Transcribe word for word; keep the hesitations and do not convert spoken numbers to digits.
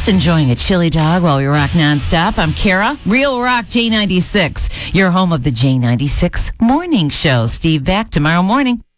Just enjoying a chili dog while we rock nonstop. I'm Kara, Real Rock J ninety-six, your home of the J ninety-six Morning Show. Steve back tomorrow morning.